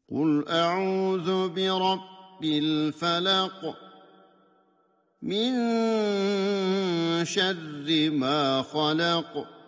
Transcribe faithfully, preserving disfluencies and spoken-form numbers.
قل أعوذ برب الفلق من شر ما خلق